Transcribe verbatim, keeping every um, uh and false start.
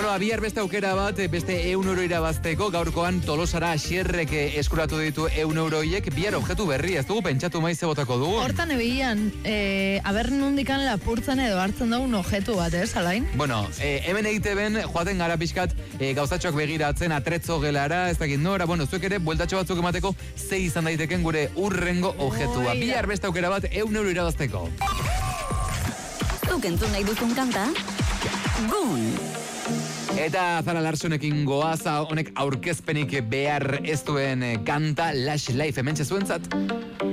Bueno, bihar beste aukera bat, beste eun euro irabazteko, gaurkoan Tolosara Asierrek eskuratu ditu eun euroiek, bihar objektu berri, ez dugu pentsatu maize botako dugu. Hortan ebian, e, aber nundikan lapurtzen edo hartzen daun objektu bat, ez, alain? Bueno, e, hemen egite ben, joaten gara pixkat e, gauzatxoak begiratzen, atretzo gelara, ez dakit nora, bueno, zuek ere, bueltatxo batzuk emateko, zei izan daiteken gure urrengo objektua. Oida. Bihar beste aukera bat, eun euro irabazteko. Zuk entzun nahi duzun kanta? Gun! Eta Zara Larsonekin goaza, honek aurkezpenik behar ez duen kanta, Lash Life, hemen txezuentzat.